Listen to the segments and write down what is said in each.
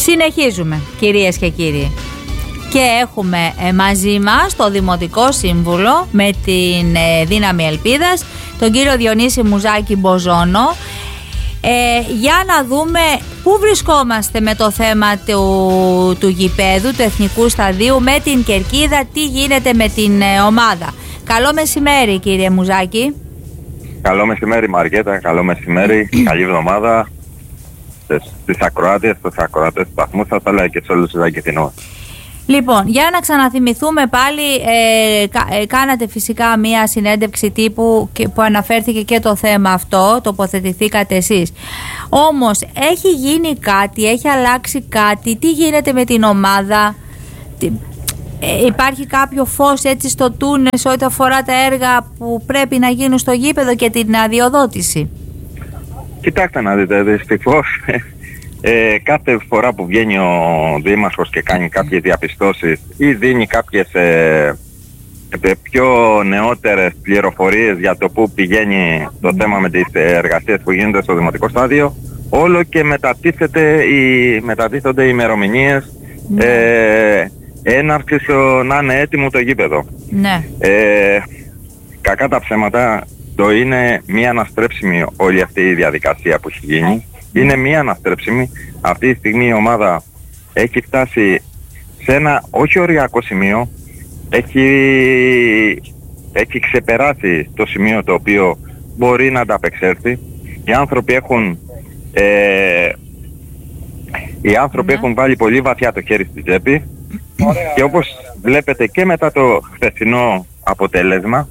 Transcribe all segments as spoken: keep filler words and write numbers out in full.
Συνεχίζουμε, κυρίες και κύριοι. Και έχουμε ε, μαζί μας το Δημοτικό Σύμβουλο με την ε, Δύναμη Ελπίδας, τον κύριο Διονύση Μουζάκη Μποζόνο, ε, για να δούμε πού βρισκόμαστε με το θέμα του, του γηπέδου, του Εθνικού Σταδίου, με την κερκίδα, τι γίνεται με την ε, ομάδα. Καλό μεσημέρι, κύριε Μουζάκη. Καλό μεσημέρι, Μαριέτα, καλό μεσημέρι, καλή εβδομάδα στις ακροάτες, στους ακροάτες του σταθμού σας, αλλά και σε όλους τους αγκαιτινούς. Λοιπόν, για να ξαναθυμηθούμε πάλι, ε, κα, ε, κάνατε φυσικά μία συνέντευξη τύπου και, που αναφέρθηκε και το θέμα αυτό, τοποθετηθήκατε εσείς. Όμως, έχει γίνει κάτι, έχει αλλάξει κάτι, τι γίνεται με την ομάδα, τι, ε, υπάρχει κάποιο φως έτσι στο τούνελ σε ό,τι αφορά τα έργα που πρέπει να γίνουν στο γήπεδο και την αδειοδότηση? Κοιτάξτε να δείτε, δυστυχώς ε, κάθε φορά που βγαίνει ο Δήμαρχος και κάνει κάποιες διαπιστώσεις ή δίνει κάποιες ε, ε, πιο νεότερες πληροφορίες για το που πηγαίνει το θέμα με τις εργασίες που γίνονται στο Δημοτικό Στάδιο, όλο και μετατίθεται οι, μετατίθονται οι ημερομηνίες ε, έναρξης να είναι έτοιμο το γήπεδο. Ναι. Ε, κακά τα ψέματα, το είναι μία αναστρέψιμη όλη αυτή η διαδικασία που έχει γίνει. Είναι μία αναστρέψιμη. Αυτή τη στιγμή η ομάδα έχει φτάσει σε ένα όχι οριακό σημείο. Έχει, έχει ξεπεράσει το σημείο το οποίο μπορεί να ανταπεξέλθει. Οι άνθρωποι έχουν, ε, οι άνθρωποι έχουν βάλει πολύ βαθιά το χέρι στη τσέπη. Και όπως βλέπετε και μετά το χθεσινό αποτέλεσμα,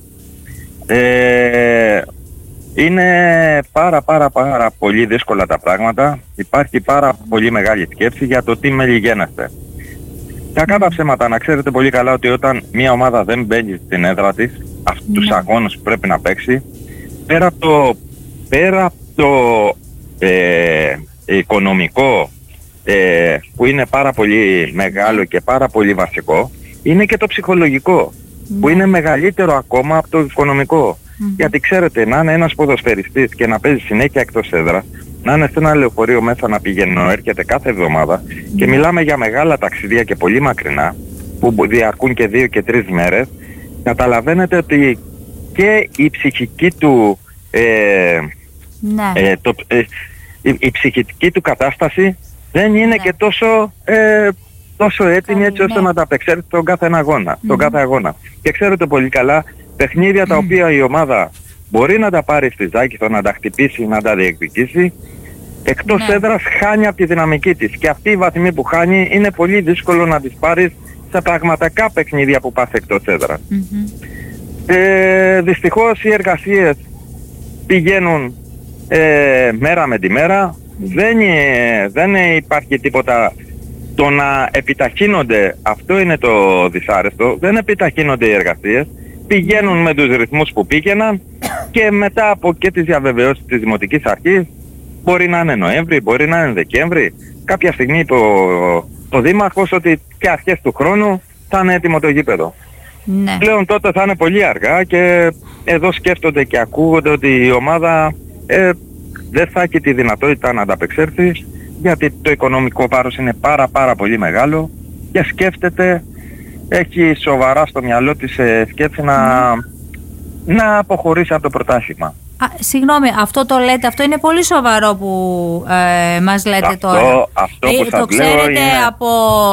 Ε, είναι πάρα πάρα πάρα πολύ δύσκολα τα πράγματα. Υπάρχει πάρα πολύ μεγάλη σκέψη για το τι μελιγένεστε. Κακά τα ψέματα, να ξέρετε πολύ καλά ότι όταν μια ομάδα δεν μπαίνει στην έδρα της, αυτούς τους αγώνες που πρέπει να παίξει, πέρα από το, πέρα από το ε, οικονομικό ε, που είναι πάρα πολύ μεγάλο και πάρα πολύ βασικό, είναι και το ψυχολογικό, που είναι μεγαλύτερο ακόμα από το οικονομικό. Mm-hmm. Γιατί ξέρετε, να είναι ένας ποδοσφαιριστής και να παίζει συνέχεια εκτός έδρας, να είναι σε ένα λεωφορείο μέσα να πηγαίνει, έρχεται κάθε εβδομάδα, mm-hmm. και μιλάμε για μεγάλα ταξίδια και πολύ μακρινά, που διαρκούν και δύο και τρεις μέρες, καταλαβαίνετε ότι και η ψυχική του, ε, ναι. ε, το, ε, η, η ψυχική του κατάσταση δεν είναι, ναι. και τόσο... Ε, τόσο έτοιμη έτσι ώστε, ναι. να τα απεξέλθει τον κάθε αγώνα, mm-hmm. τον κάθε αγώνα. Και ξέρετε πολύ καλά, παιχνίδια τα οποία η ομάδα μπορεί να τα πάρει στη Ζάκηθο, να τα χτυπήσει, να τα διεκδικήσει, εκτός ναι. έδρας χάνει από τη δυναμική της. Και αυτή η βαθμή που χάνει είναι πολύ δύσκολο να τις πάρεις σε πραγματικά παιχνίδια που πας εκτός έδρας. Mm-hmm. Ε, δυστυχώς οι εργασίες πηγαίνουν ε, μέρα με τη μέρα, mm-hmm. δεν, δεν υπάρχει τίποτα. Το να επιταχύνονται, αυτό είναι το δυσάρεστο, δεν επιταχύνονται οι εργασίες, πηγαίνουν με τους ρυθμούς που πήγαιναν και μετά από και τις διαβεβαιώσεις της Δημοτικής Αρχής, μπορεί να είναι Νοέμβρη, μπορεί να είναι Δεκέμβρη, κάποια στιγμή είπε ο, ο Δήμαρχος ότι και αρχές του χρόνου θα είναι έτοιμο το γήπεδο. Ναι. Πλέον τότε θα είναι πολύ αργά και εδώ σκέφτονται και ακούγονται ότι η ομάδα ε, δεν θα έχει τη δυνατότητα να ανταπεξέλθει, γιατί το οικονομικό βάρος είναι πάρα πάρα πολύ μεγάλο και σκέφτεται, έχει σοβαρά στο μυαλό της ε, σκέψη να, να αποχωρήσει από το πρωτάθλημα. Α, συγγνώμη, αυτό το λέτε, αυτό είναι πολύ σοβαρό που ε, μας λέτε αυτό, τώρα. Αυτό που ε, σας το ξέρετε είναι... από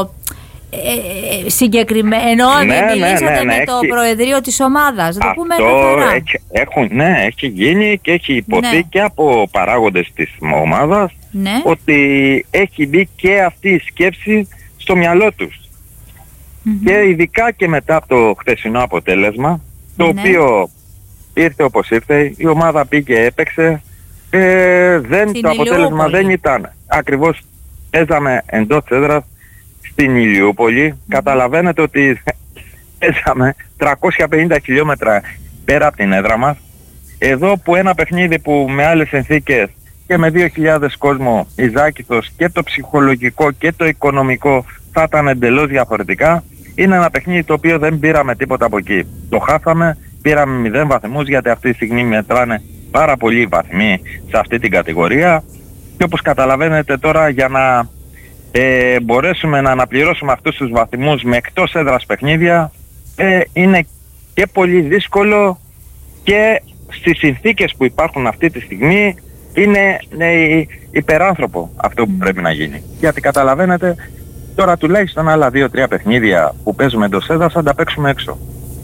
ε, ε, συγκεκριμένο, ναι, δεν μιλήσατε ναι, ναι, ναι, με έχει... το Προεδρείο της ομάδας, το πούμε έχει, έχουν, ναι, έχει γίνει και έχει υποθεί, ναι. και από παράγοντες της ομάδας, ναι. ότι έχει μπει και αυτή η σκέψη στο μυαλό τους. Mm-hmm. Και ειδικά και μετά από το χθεσινό αποτέλεσμα, το ναι. οποίο ήρθε όπως ήρθε, η ομάδα πήγε, έπαιξε, ε, δεν, το αποτέλεσμα δεν ήταν. Ακριβώς παίζαμε εντός έδρας στην Ηλιούπολη. Mm-hmm. Καταλαβαίνετε ότι παίζαμε τριακόσια πενήντα χιλιόμετρα πέρα από την έδρα μας. Εδώ που ένα παιχνίδι που με άλλες συνθήκες και με δύο χιλιάδες κόσμο η Ζάκηθος, και το ψυχολογικό και το οικονομικό θα ήταν εντελώς διαφορετικά. Είναι ένα παιχνίδι το οποίο δεν πήραμε τίποτα από εκεί. Το χάσαμε, πήραμε μηδέν βαθμούς, γιατί αυτή τη στιγμή μετράνε πάρα πολλοί βαθμοί σε αυτή την κατηγορία. Και όπως καταλαβαίνετε τώρα, για να ε, μπορέσουμε να αναπληρώσουμε αυτούς τους βαθμούς με εκτός έδρας παιχνίδια, ε, είναι και πολύ δύσκολο και στις συνθήκες που υπάρχουν αυτή τη στιγμή είναι, είναι υπεράνθρωπο αυτό που πρέπει να γίνει. Γιατί καταλαβαίνετε, τώρα τουλάχιστον άλλα δύο τρία παιχνίδια που παίζουμε εντός έδρας θα τα παίξουμε έξω.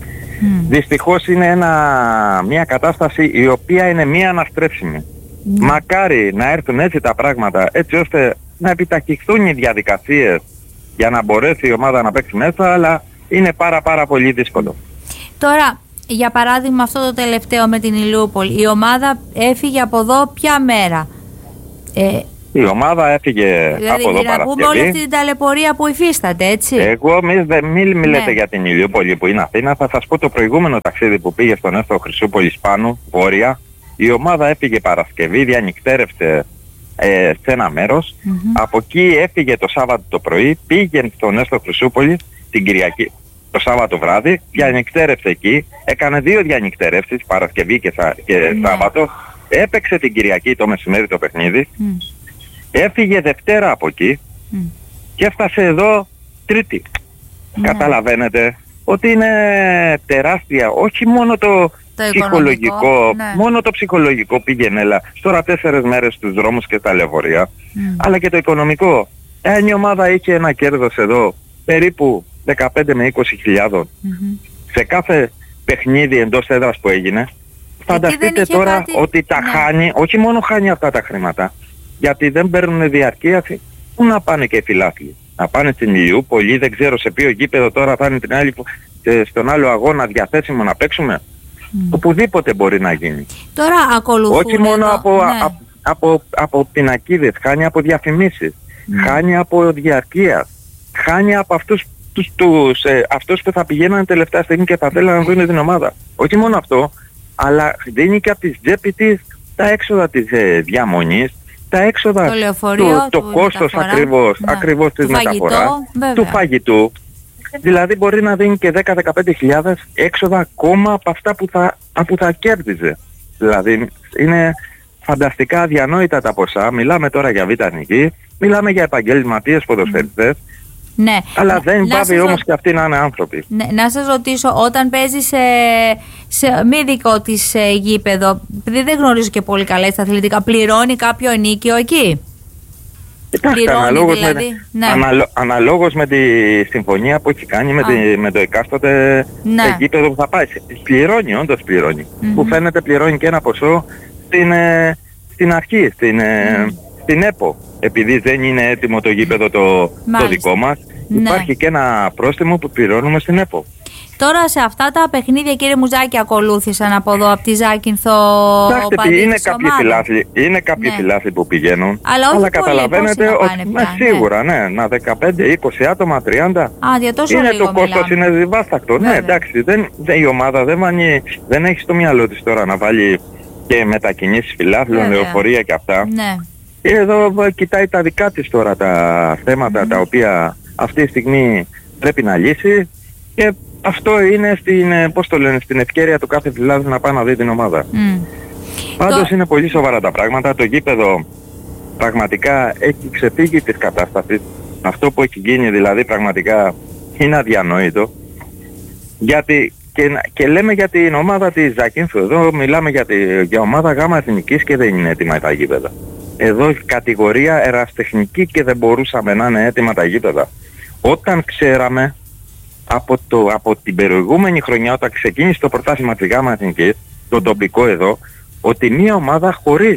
Mm. Δυστυχώς είναι ένα, μια κατάσταση η οποία είναι μία αναστρέψιμη. Mm. Μακάρι να έρθουν έτσι τα πράγματα, έτσι ώστε να επιταχυνθούν οι διαδικασίες για να μπορέσει η ομάδα να παίξει μέσα, αλλά είναι πάρα πάρα πολύ δύσκολο. Τώρα, για παράδειγμα αυτό το τελευταίο με την Ηλιούπολη, η ομάδα έφυγε από εδώ ποια μέρα? Ε, η ομάδα έφυγε δηλαδή, από εδώ Παρασκευή. Να πούμε όλη αυτή την ταλαιπωρία που υφίσταται, έτσι. Εγώ μην μη, μη λέτε ναι. για την Ηλιούπολη που είναι Αθήνα, θα σας πω το προηγούμενο ταξίδι που πήγε στον Έστω Χρυσούπολης πάνω, βόρεια. Η ομάδα έφυγε Παρασκευή, διανυκτέρευσε ε, σε ένα μέρος. Mm-hmm. Από εκεί έφυγε το Σάββατο το πρωί, πήγε στον Έστω Χρυσούπολη την Κυριακή. Το Σάββατο βράδυ, διανυκτέρευσε εκεί, έκανε δύο διανυκτέρευσεις, Παρασκευή και, σα, και mm. Σάββατο, έπαιξε την Κυριακή το μεσημέρι το παιχνίδι, mm. έφυγε Δευτέρα από εκεί mm. και έφτασε εδώ Τρίτη. Mm. Καταλαβαίνετε ότι είναι τεράστια, όχι μόνο το, το ψυχολογικό, ναι. μόνο το ψυχολογικό πήγαινε έλα, τώρα τέσσερες μέρες στους δρόμους και στα λεωφορεία, mm. αλλά και το οικονομικό. Εάν η ομάδα είχε ένα κέρδος εδώ περίπου δεκαπέντε με είκοσι χιλιάδων mm-hmm. σε κάθε παιχνίδι εντός έδρας που έγινε, φανταστείτε τώρα κάτι... ότι τα ναι. χάνει, όχι μόνο χάνει αυτά τα χρήματα, γιατί δεν παίρνουν διαρκεία, πού να πάνε και οι φιλάθλοι? Να πάνε στην Ηλιούπολη, δεν ξέρω σε ποιο γήπεδο τώρα θα είναι την άλλη, στον άλλο αγώνα διαθέσιμο να παίξουμε. Mm. Οπουδήποτε μπορεί να γίνει. Τώρα ακολουθούν όχι μόνο εδώ, από, ναι. από, από, από πινακίδες, χάνει από διαφημίσεις, mm. χάνει από διαρκεία, χάνει από αυτούς τους, τους, ε, αυτούς που θα πηγαίνουν τελευταία στιγμή και θα θέλουν να δουν την ομάδα. Όχι μόνο αυτό, αλλά δίνει και από τις τσέπη της τα έξοδα της ε, διαμονής, τα έξοδα, το λεωφορείο, το, το κόστος ακριβώς, ναι. ακριβώς της μεταφοράς, του φαγητού. Δηλαδή μπορεί να δίνει και δέκα με δεκαπέντε χιλιάδες έξοδα ακόμα από αυτά που θα, που θα κέρδιζε. Δηλαδή είναι φανταστικά αδιανόητα τα ποσά. Μιλάμε τώρα για β' εθνική, μιλάμε για επαγγελματίες ποδοσφαιριστές. Ναι. Αλλά δεν πάβει όμως ρω... και αυτοί να είναι άνθρωποι. Ναι, να σας ρωτήσω, όταν παίζει σε, σε μη δικό της ε, γήπεδο, επειδή δεν γνωρίζω και πολύ καλά στα αθλητικά, πληρώνει κάποιο ενίκιο εκεί? Κοιτάξτε, αναλόγως, δηλαδή, με, ναι. αναλο, αναλόγως με τη συμφωνία που έχει κάνει με, τη, με το εκάστοτε ναι. γήπεδο που θα πάει. Πληρώνει, όντως πληρώνει. Mm-hmm. Που φαίνεται πληρώνει και ένα ποσό στην, ε, στην αρχή, στην, ε, mm. στην ΕΠΟ. Επειδή δεν είναι έτοιμο το γήπεδο το, το δικό μας, ναι. υπάρχει και ένα πρόστιμο που πληρώνουμε στην ΕΠΟ. Τώρα σε αυτά τα παιχνίδια, κύριε Μουζάκη, ακολούθησαν από εδώ, από τη Ζάκυνθο, Κοιτάξτε, είναι κάποιοι φιλάθλοι, είναι κάποιοι ναι. φιλάθλοι που πηγαίνουν, αλλά, όχι αλλά πολύ, καταλαβαίνετε ότι ναι, σίγουρα, ναι, να δεκαπέντε είκοσι άτομα, τριάντα, Α, για τόσο είναι λίγο το κόστος, είναι διβάστακτο. Ναι, εντάξει, δεν, δεν, η ομάδα δεν, βάνει, δεν έχει στο μυαλό της τώρα να βάλει και μετακινήσεις φιλάθλων, λεωφορεία και αυτά. Ναι. Και εδώ κοιτάει τα δικά της τώρα τα θέματα mm. τα οποία αυτή τη στιγμή πρέπει να λύσει και αυτό είναι στην, πώς το λένε, στην ευκαιρία του κάθε φιλάθλου να πάει να δει την ομάδα. Mm. Πάντως το... είναι πολύ σοβαρά τα πράγματα. Το γήπεδο πραγματικά έχει ξεφύγει της κατάστασης. Αυτό που έχει γίνει δηλαδή πραγματικά είναι αδιανόητο. Γιατί και, και λέμε για την ομάδα της Ζακίνθου. Εδώ μιλάμε για, τη, για ομάδα γάμα εθνικής και δεν είναι έτοιμα τα γήπεδα. Εδώ κατηγορία ερασιτεχνική και δεν μπορούσαμε να είναι έτοιμα τα γήπεδα. Όταν ξέραμε από, το, από την προηγούμενη χρονιά, όταν ξεκίνησε το πρωτάθλημα της ΓΑΜΑ Εθνικής, το τοπικό εδώ, ότι μια ομάδα χωρίς,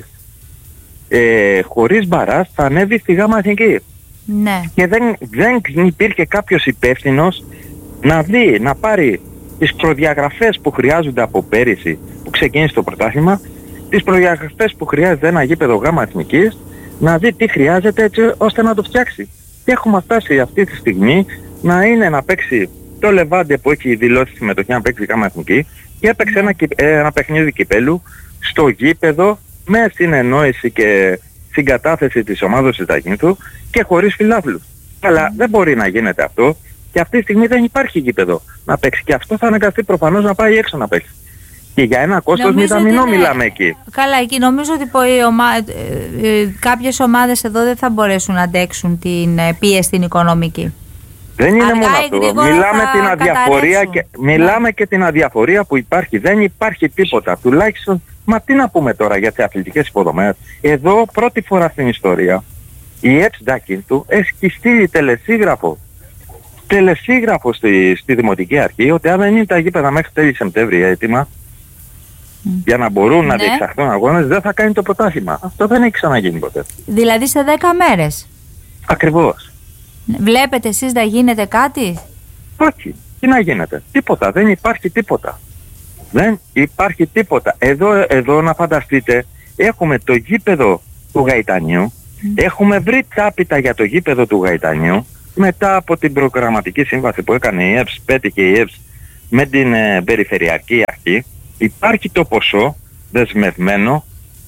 ε, χωρίς μπαράς θα ανέβει στη ΓΑΜΑ Εθνική. Ναι. Και δεν, δεν υπήρχε κάποιος υπεύθυνος να δει, να πάρει τις προδιαγραφές που χρειάζονται από πέρυσι που ξεκίνησε το πρωτάθλημα, τις προδιαγραφές που χρειάζεται ένα γήπεδο ΓΑΜΑ Εθνικής, να δει τι χρειάζεται έτσι ώστε να το φτιάξει. Και έχουμε φτάσει αυτή τη στιγμή να είναι να παίξει το Λεβάντε που έχει δηλώσει συμμετοχή να παίξει ΓΑΜΑ Εθνική και έπαιξε ένα, ένα παιχνίδι κυπέλου στο γήπεδο με συνεννόηση και συγκατάθεση της ομάδας της Ζακίνθου και χωρίς φιλάθλους. Αλλά δεν μπορεί να γίνεται αυτό. Και αυτή τη στιγμή δεν υπάρχει γήπεδο να παίξει. Και αυτό θα αναγκαστεί προφανώς να πάει έξω να παίξει. Και για ένα κόστος μηδαμινό είναι... μιλάμε εκεί. Καλά, εκεί νομίζω ότι οι ομα... κάποιες ομάδες εδώ δεν θα μπορέσουν να αντέξουν την πίεση την οικονομική. Δεν είναι Αργά μόνο αυτό. Μιλάμε, την αδιαφορία και... Μιλάμε και την αδιαφορία που υπάρχει. Δεν υπάρχει τίποτα. Τουλάχιστον, μα τι να πούμε τώρα για τις αθλητικές υποδομές. Εδώ πρώτη φορά στην ιστορία η ΕΠΣ Ζακίνθου έχει στείλει τελεσίγραφο. Τελεσίγραφο στη, στη Δημοτική Αρχή ότι αν δεν είναι τα γήπεδα μέχρι τέλη Σεπτέμβρη έτοιμα mm. για να μπορούν ναι. να διεξαχθούν αγώνες, δεν θα κάνει το πρωτάθλημα. Αυτό δεν έχει ξαναγίνει ποτέ. Δηλαδή σε δέκα μέρες. Ακριβώς. Βλέπετε εσείς να γίνεται κάτι? Όχι. Τι να γίνεται? Τίποτα. Δεν υπάρχει τίποτα. Δεν υπάρχει τίποτα. Εδώ, εδώ να φανταστείτε, έχουμε το γήπεδο του Γαϊτανίου, mm. έχουμε βρει τάπητα για το γήπεδο του Γαϊτανίου, μετά από την προγραμματική σύμβαση που έκανε η ΕΠΣ, πέτυχε η ΕΠΣ με την ε, Περιφερειακή Αρχή, υπάρχει το ποσό δεσμευμένο,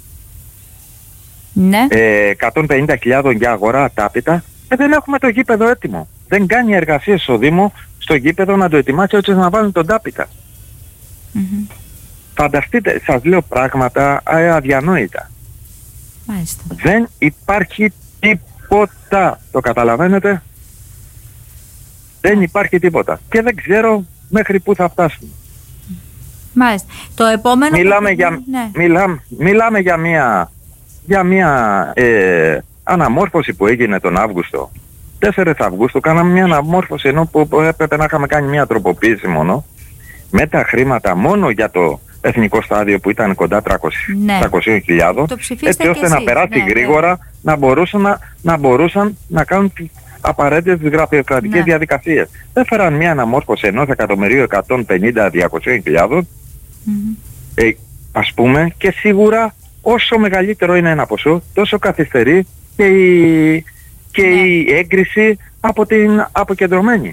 ναι. ε, εκατόν πενήντα χιλιάδες για αγορά τάπητα, και δεν έχουμε το γήπεδο έτοιμο. Δεν κάνει εργασίες στο Δήμο στο γήπεδο να το ετοιμάσει έτσι να βάλουν τον τάπητα. Mm-hmm. Φανταστείτε, σας λέω πράγματα αδιανόητα. Μάλιστα. Δεν υπάρχει τίποτα. Το καταλαβαίνετε? Δεν υπάρχει τίποτα. Και δεν ξέρω μέχρι πού θα φτάσουμε. Μάλιστα. Το επόμενο... Μιλάμε, που... για, ναι. μιλάμε, μιλάμε για μια, για μια ε, αναμόρφωση που έγινε τον Αύγουστο. τέσσερις Αυγούστου κάναμε μια αναμόρφωση, ενώ που έπρεπε να είχαμε κάνει μια τροποποίηση μόνο, με τα χρήματα μόνο για το εθνικό στάδιο που ήταν κοντά τριακόσιες χιλιάδες, έτσι ώστε να περάσει ναι, γρήγορα, ναι. να, μπορούσαν να, να μπορούσαν να κάνουν απαραίτητες γραφειοκρατικές ναι. διαδικασίες. Έφεραν μια αναμόρφωση ενός εκατομμυρίου εκατόν πενήντα με διακόσιες χιλιάδες, mm-hmm. ε, ας πούμε, και σίγουρα όσο μεγαλύτερο είναι ένα ποσό, τόσο καθυστερεί και η, και ναι. η έγκριση από την αποκεντρωμένη.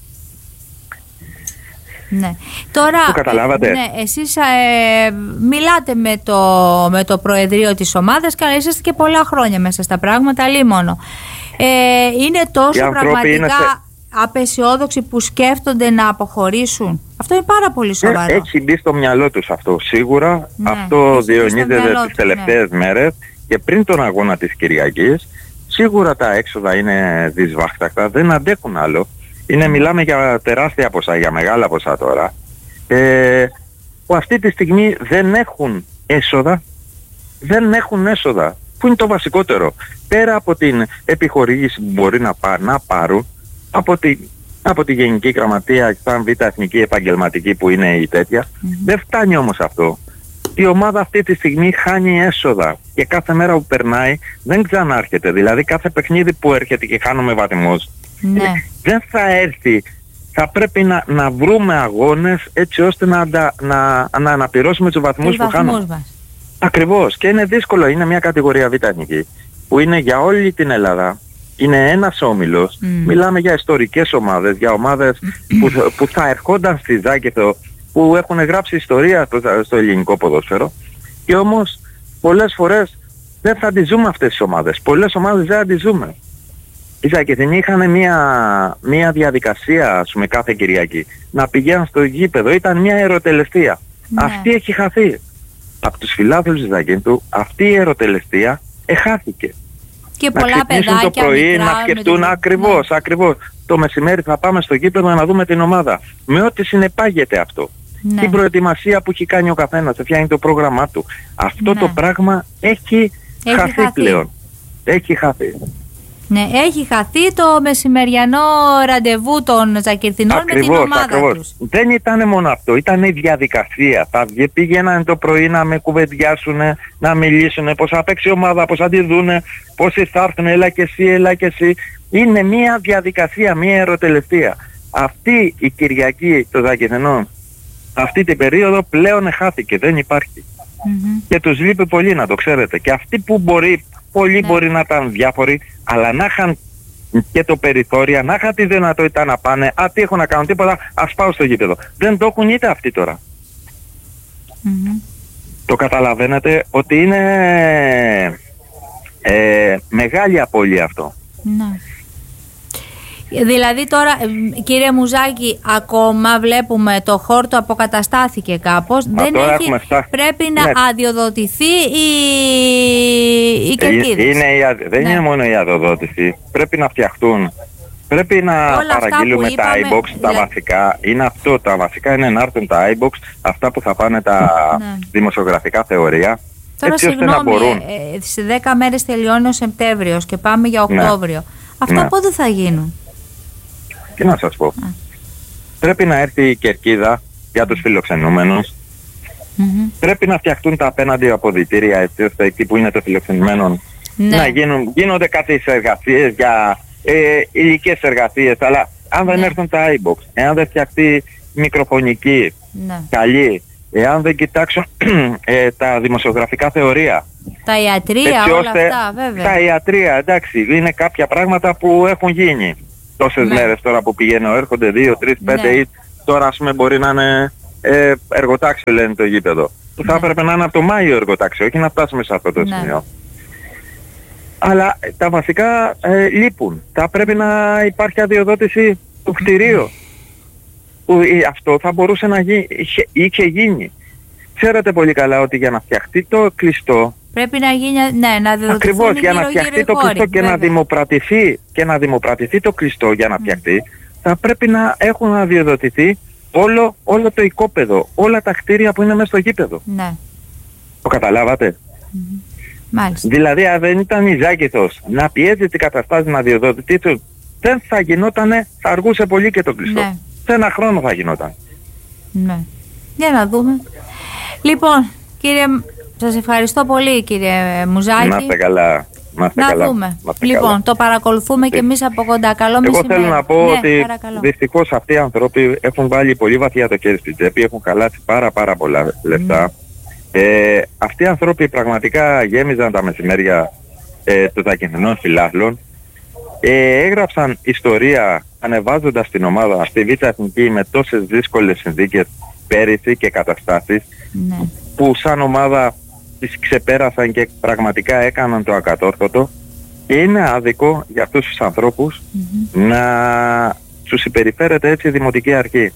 Ναι. Τώρα, το καταλάβατε. Ε, ναι, εσείς ε, μιλάτε με το, με το Προεδρείο της ομάδας και είσαστε και πολλά χρόνια μέσα στα πράγματα, λίμωνο. Ε, είναι τόσο πραγματικά είναι σε... απεσιόδοξοι που σκέφτονται να αποχωρήσουν? Αυτό είναι πάρα πολύ σοβαρό. Ε, έχει μπει στο μυαλό τους αυτό σίγουρα. Ναι, αυτό διονύζεται τις τελευταίες ναι. μέρες και πριν τον αγώνα της Κυριακής. Σίγουρα τα έξοδα είναι δυσβάχτακτα, δεν αντέχουν άλλο. Είναι, μιλάμε για τεράστια ποσά, για μεγάλα ποσά τώρα, ε, που αυτή τη στιγμή δεν έχουν έσοδα, δεν έχουν έσοδα, που είναι το βασικότερο. Πέρα από την επιχορήγηση που μπορεί να, πά, να πάρουν από τη, από τη Γενική Γραμματεία, σαν Β' Εθνική Επαγγελματική που είναι η τέτοια, mm-hmm. δεν φτάνει όμως αυτό. Η ομάδα αυτή τη στιγμή χάνει έσοδα και κάθε μέρα που περνάει δεν ξανάρχεται. Δηλαδή κάθε παιχνίδι που έρχεται και χάνουμε βαθμούς, ναι. δεν θα έρθει. Θα πρέπει να, να βρούμε αγώνες έτσι ώστε να, να, να, να αναπληρώσουμε τους βαθμούς που χάνουμε. Μας. Ακριβώς. Και είναι δύσκολο. Είναι μια κατηγορία Β' Εθνική που είναι για όλη την Ελλάδα. Είναι ένας όμιλος. Mm. Μιλάμε για ιστορικές ομάδες, για ομάδες που, που θα ερχόνταν στη Ζάκηθο, που έχουν γράψει ιστορία στο, στο ελληνικό ποδόσφαιρο, και όμως πολλές φορές δεν θα τις ζούμε αυτές τις ομάδες. Πολλές ομάδες δεν θα τις ζούμε. Οι Ζακηθινοί είχαν μια, μια διαδικασία, ας πούμε, κάθε Κυριακή να πηγαίνουν στο γήπεδο. Ήταν μια ερωτελεστία. Ναι. Αυτή έχει χαθεί. Από τους φιλάθλους της Ζακίνθου αυτή η ερωτελεστία εχάθηκε. Και να πολλά παιδάκια το πρωί, μικρά, να σκεφτούν το... ακριβώς, ναι. ακριβώς. Το μεσημέρι θα πάμε στο γήπεδο να δούμε την ομάδα. Με ό,τι συνεπάγεται αυτό. Ναι. Την προετοιμασία που έχει κάνει ο καθένας, ποια είναι το πρόγραμμά του. Αυτό ναι. το πράγμα έχει, έχει χαθεί, χαθεί πλέον. Έχει χαθεί. Ναι, έχει χαθεί το μεσημεριανό ραντεβού των Ζακυρθινών με την ομάδα ακριβώς. τους. Δεν ήταν μόνο αυτό, ήταν η διαδικασία. Θα πήγαιναν το πρωί να με κουβεντιάσουν, να μιλήσουν, πώς θα παίξει η ομάδα, πώς θα τη δούνε, πόσοι θα έρθουν, έλα και εσύ, έλα και εσύ. Είναι μια διαδικασία, μια ερωτελεστία. Αυτή η Κυριακή των Ζακυρθινών, αυτή την περίοδο πλέον χάθηκε, δεν υπάρχει. Mm-hmm. Και τους λείπει πολύ, να το ξέρετε. Και αυτοί που μπορεί, πολλοί ναι. μπορεί να ήταν διάφοροι, αλλά να είχαν και το περιθώριο, να είχαν τη δυνατότητα να πάνε, α, τι έχω να κάνω, τίποτα, ας πάω στο γήπεδο. Δεν το έχουν είτε αυτοί τώρα. Mm-hmm. Το καταλαβαίνετε ότι είναι ε, μεγάλη απώλεια αυτό. Ναι. Δηλαδή τώρα, κύριε Μουζάκη, ακόμα βλέπουμε το χόρτο αποκαταστάθηκε κάπως. Μα δεν έχει, πρέπει να ναι. αδειοδοτηθεί η, η Κερκίδης. Είναι η, δεν ναι. είναι μόνο η αδειοδότηση. Πρέπει να φτιαχτούν. Πρέπει να όλα παραγγείλουμε τα iBox, τα λέ... βασικά. Είναι αυτό, τα βασικά είναι να έρθουν τα iBox, αυτά που θα πάνε τα ναι. δημοσιογραφικά θεωρία. Τώρα έτσι ώστε συγγνώμη, να μπορούν. Ε, σε δέκα μέρες τελειώνει ο Σεπτέμβριος και πάμε για Οκτώβριο. Ναι. Αυτά ναι. πότε θα γίνουν? Τι να σας πω. Α. Πρέπει να έρθει η κερκίδα για τους φιλοξενούμενους. Mm-hmm. Πρέπει να φτιαχτούν τα απέναντι αποδυτήρια έτσι ώστε εκεί που είναι το φιλοξενούμενο ναι. να γίνουν, γίνονται κάποιες εργασίες για ε, υλικές εργασίες. Αλλά αν δεν ναι. έρθουν τα iBox, εάν δεν φτιαχτεί μικροφωνική, ναι. καλή, εάν δεν κοιτάξουν ε, τα δημοσιογραφικά θεωρία. Τα ιατρεία, όλα αυτά βέβαια. Τα ιατρεία, εντάξει, είναι κάποια πράγματα που έχουν γίνει. Τόσες ναι. μέρες τώρα που πηγαίνω, έρχονται δύο, τρεις, πέντε ή ναι. τώρα ας πούμε μπορεί να είναι ε, εργοτάξιο λένε το γήπεδο. Που ναι. θα έπρεπε να είναι από το Μάιο εργοτάξιο, όχι να φτάσουμε σε αυτό το ναι. σημείο. Αλλά τα βασικά ε, λείπουν. Θα πρέπει να υπάρχει αδειοδότηση του κτηρίου. Που αυτό θα μπορούσε να γίνει, είχε, είχε γίνει. Ξέρετε πολύ καλά ότι για να φτιαχτεί το κλειστό πρέπει να γίνει, ναι, να αδειοδοτηθούν ακριβώς, γύρω, για να φτιαχτεί το κλειστό χώροι, και να, δημοπρατηθεί, και να δημοπρατηθεί το κλειστό για να φτιαχτεί, mm. θα πρέπει να έχουν αδειοδοτηθεί όλο, όλο το οικόπεδο, όλα τα κτίρια που είναι μέσα στο γήπεδο. Ναι. Το καταλάβατε? Mm-hmm. Μάλιστα. Δηλαδή αν δεν ήταν η Ζάκηθος να πιέζει την καταστάση να αδειοδοτηθεί, δεν θα γινότανε, θα αργούσε πολύ και το κλειστό. Ναι. Σε ένα χρόνο θα γινόταν. Ναι. Για να δούμε. Λοιπόν, κύριε, σας ευχαριστώ πολύ κύριε Μουζάκη. Να είστε καλά. Να, να καλά. δούμε. Να λοιπόν, καλά. το παρακολουθούμε και εμείς από κοντά. Καλό Εγώ μεσημέρι. θέλω να πω ναι, ότι παρακαλώ. δυστυχώς αυτοί οι άνθρωποι έχουν βάλει πολύ βαθιά το χέρι στην τσέπη, έχουν χαλάσει πάρα πάρα πολλά λεφτά. Mm. Ε, αυτοί οι άνθρωποι πραγματικά γέμιζαν τα μεσημέρια ε, των Τακινθινών Φιλάθλων. Ε, έγραψαν ιστορία ανεβάζοντας την ομάδα στη Β' Εθνική με τόσες δύσκολες συνθήκες πέρυσι και καταστάσεις ναι. που σαν ομάδα τις ξεπέρασαν και πραγματικά έκαναν το ακατόρθωτο και είναι άδικο για αυτούς τους ανθρώπους mm-hmm. να τους συμπεριφέρεται έτσι η Δημοτική Αρχή.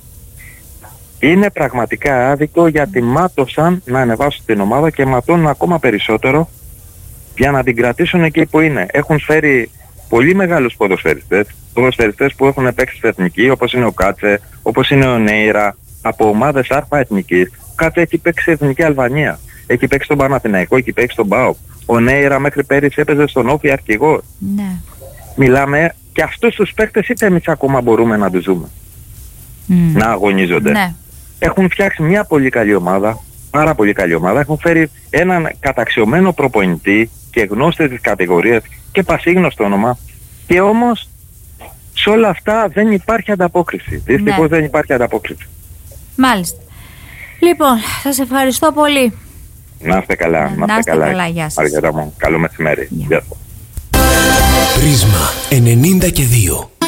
Είναι πραγματικά άδικο γιατί μάτωσαν να ανεβάσουν την ομάδα και ματώνουν ακόμα περισσότερο για να την κρατήσουν εκεί που είναι. Έχουν φέρει πολύ μεγάλους ποδοσφαιριστές, ποδοσφαιριστές που έχουν παίξει στην Εθνική, όπως είναι ο Κάτσε, όπως είναι ο Νέιρα, από ομάδες Α Εθνικής. Ο Κάτσε έχει παίξει στην Εθνική Αλβανία, έχει παίξει στον Παναθηναϊκό, έχει παίξει στον ΠΑΟΚ. Ο Νέιρα μέχρι πέρυσι έπαιζε στον Όφη αρχηγός. Ναι. Μιλάμε και αυτούς τους παίκτες είτε εμείς ακόμα μπορούμε να τους ζούμε. Mm. Να αγωνίζονται. Ναι. Έχουν φτιάξει μια πολύ καλή ομάδα, πάρα πολύ καλή ομάδα. Έχουν φέρει έναν καταξιωμένο προπονητή και γνώστε της κατηγορίας και πασίγνωστο όνομα και όμως σε όλα αυτά δεν υπάρχει ανταπόκριση. Δυστυχώς ναι. δεν υπάρχει ανταπόκριση. Μάλιστα. Λοιπόν, σας ευχαριστώ πολύ. Να είστε καλά. Να, να είστε καλά. καλά. Γεια σας. Αργέτα μου. Καλό μεσημέρι. Γεια σας. Πρίσμα ενενήντα και δύο.